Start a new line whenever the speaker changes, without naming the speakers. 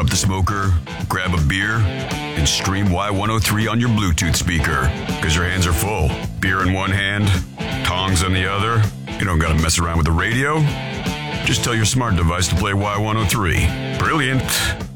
up the smoker, grab a beer, and stream Y103 on your Bluetooth speaker. Because your hands are full. Beer in one hand, tongs on the other. You don't gotta mess around with the radio. Just tell your smart device to play Y103. Brilliant.